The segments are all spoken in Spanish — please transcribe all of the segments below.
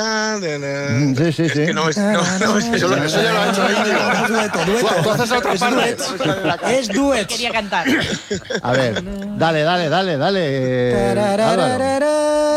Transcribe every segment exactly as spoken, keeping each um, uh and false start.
Sí, sí, Es sí. que no es... No, no, es- Eso, lo- eso ya lo ha hecho Íñigo. Es dueto, dueto. Tú haces otra Es parte. duet. Es duet. Quería cantar. A ver, dale, dale, dale, dale. eh, Álvaro.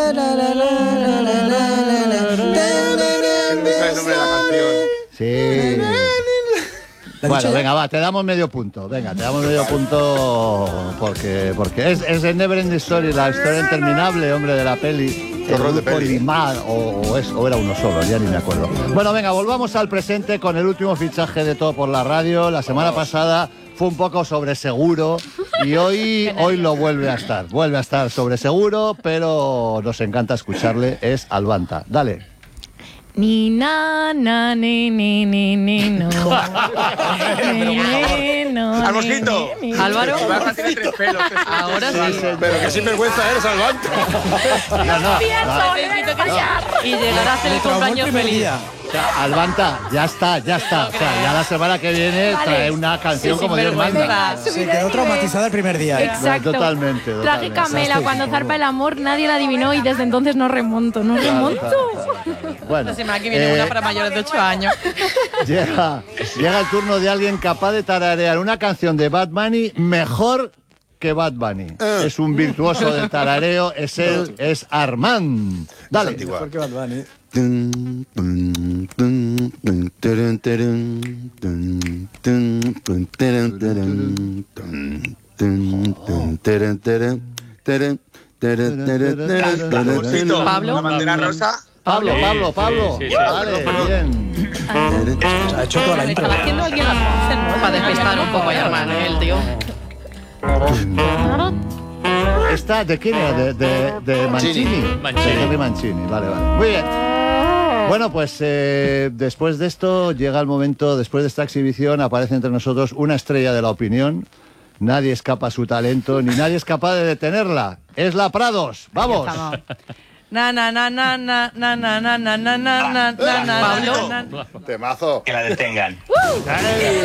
No sabe el nombre de la canción. Sí. ¿La Bueno, dicho ya? venga, va, te damos medio punto. Venga, te damos medio punto porque, porque es, es el Never Ending Story, la historia interminable, hombre, de la peli. Qué horror de grupo peli. Limar, o, o, es, o era uno solo, ya ni me acuerdo. Bueno, venga, volvamos al presente con el último fichaje de Todo por la Radio. La semana pasada fue un poco sobre seguro y hoy, hoy lo vuelve a estar. Vuelve a estar sobre seguro, pero nos encanta escucharle. Es Albanta. Dale. Ni na na ni ni ni ni no. Ni, ni, no, ¡Al ni, mosquito! ni, ni. Álvaro, Baja tiene tres pelos. ahora sí. Pero qué sinvergüenza eres, Albanta. No, no, no. Necesito callar. Y llegará a hacer el Le traumó el cumpleaños primer feliz. día. O sea, Albanta, ya está, ya está. O sea, ya la semana que viene Vale. trae una canción Sí, como Dios manda. sinvergüenza. Se Subiré quedó de traumatizada el primer día. ¿eh? Exacto. Totalmente, Traje totalmente. Camela cuando zarpa el amor, nadie la adivinó y desde entonces no remonto, no remonto. Bueno, La semana que viene eh, una para mayores de ocho años. llega, llega el turno de alguien capaz de tararear una canción de Bad Bunny mejor que Bad Bunny. Es un virtuoso del tarareo, es él, es Armand. Dale. antigua. ¿Por qué Bad Bunny? Mosquito, Pablo. la bandera rosa. Pablo, Pablo, Pablo. sí, sí. Dale, bien. Ha hecho toda la Le intro. estaba haciendo alguien las voces, ¿no? Para despistar un poco a hermano, el tío. ¿Esta de quién era? De, de, de Mancini. Mancini. De Henry Mancini, vale, vale. Muy bien. Bueno, pues eh, después de esto llega el momento, después de esta exhibición aparece entre nosotros una estrella de la opinión. Nadie escapa a su talento, ni nadie es capaz de detenerla. Es la Prados. ¡Vamos! Estamos. Na na na na na na na na na na na na na na. Temazo. Que la detengan.